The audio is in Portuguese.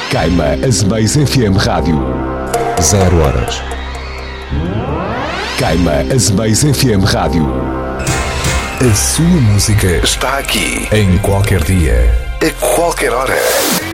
Caima Azemais FM Rádio. 0 horas. Caima Azemais FM Rádio. A sua música está aqui. Em qualquer dia. A qualquer hora.